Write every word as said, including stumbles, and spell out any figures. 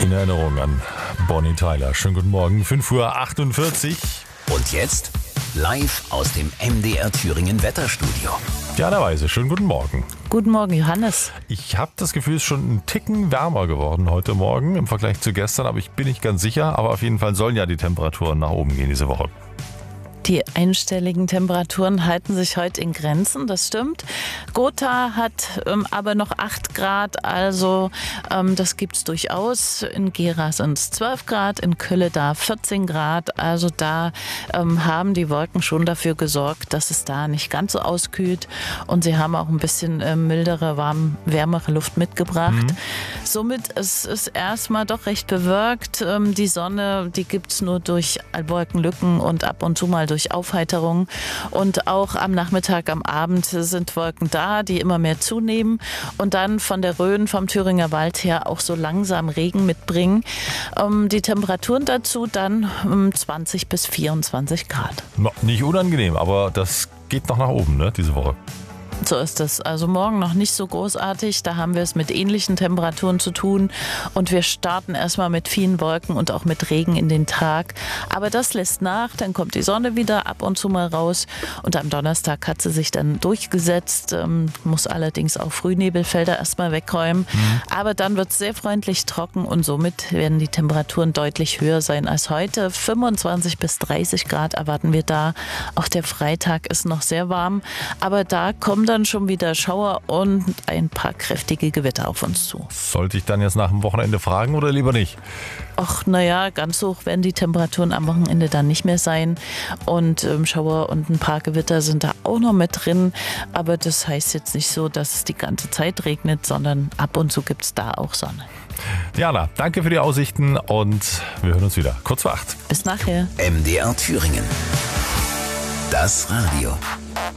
In Erinnerung an Bonnie Tyler. Schönen guten Morgen, fünf Uhr achtundvierzig. Und jetzt live aus dem M D R Thüringen Wetterstudio. Diana Weise, schönen guten Morgen. Guten Morgen, Johannes. Ich habe das Gefühl, es ist schon ein Ticken wärmer geworden heute Morgen im Vergleich zu gestern, aber ich bin nicht ganz sicher. Aber auf jeden Fall sollen ja die Temperaturen nach oben gehen diese Woche. Die einstelligen Temperaturen halten sich heute in Grenzen, das stimmt. Gotha hat ähm, aber noch acht Grad, also ähm, das gibt es durchaus. In Gera sind es zwölf Grad, in Kölle da vierzehn Grad. Also da ähm, haben die Wolken schon dafür gesorgt, dass es da nicht ganz so auskühlt. Und sie haben auch ein bisschen äh, mildere, warm, wärmere Luft mitgebracht. Mhm. Somit ist es erstmal doch recht bewölkt. Ähm, die Sonne, die gibt es nur durch Wolkenlücken und ab und zu mal durch durch Aufheiterung. Und auch am Nachmittag, am Abend sind Wolken da, die immer mehr zunehmen und dann von der Rhön, vom Thüringer Wald her auch so langsam Regen mitbringen. Ähm, die Temperaturen dazu dann um zwanzig bis vierundzwanzig Grad. No, nicht unangenehm, aber das geht noch nach oben, ne, diese Woche. So ist es. Also morgen noch nicht so großartig. Da haben wir es mit ähnlichen Temperaturen zu tun. Und wir starten erstmal mit vielen Wolken und auch mit Regen in den Tag. Aber das lässt nach. Dann kommt die Sonne wieder ab und zu mal raus. Und am Donnerstag hat sie sich dann durchgesetzt. Ähm, muss allerdings auch Frühnebelfelder erstmal wegräumen. Mhm. Aber dann wird es sehr freundlich trocken und somit werden die Temperaturen deutlich höher sein als heute. fünfundzwanzig bis dreißig Grad erwarten wir da. Auch der Freitag ist noch sehr warm. Aber da kommen dann schon wieder Schauer und ein paar kräftige Gewitter auf uns zu. Sollte ich dann jetzt nach dem Wochenende fragen oder lieber nicht? Ach, naja, ganz hoch werden die Temperaturen am Wochenende dann nicht mehr sein. Und ähm, Schauer und ein paar Gewitter sind da auch noch mit drin. Aber das heißt jetzt nicht so, dass es die ganze Zeit regnet, sondern ab und zu gibt es da auch Sonne. Diana, danke für die Aussichten und wir hören uns wieder. Kurz vor acht. Bis nachher. M D R Thüringen. Das Radio.